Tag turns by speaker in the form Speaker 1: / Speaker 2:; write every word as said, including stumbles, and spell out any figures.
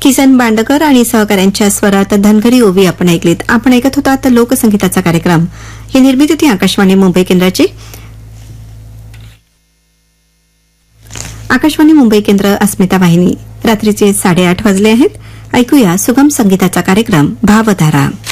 Speaker 1: किसन बांडकर आणि सहकाऱ्यांच्या स्वरात धनगरी ओवी आपण ऐकलीत. आपण ऐकत होतात लोकसंगीताचा कार्यक्रम. ही निर्मिती होती आकाशवाणी मुंबई केंद्राची. आकाशवाणी मुंबई केंद्र अस्मिता वाहिनी. रात्रीचे साडेआठ वाजले आहेत. ऐकूया सुगम संगीताचा कार्यक्रम भावधारा.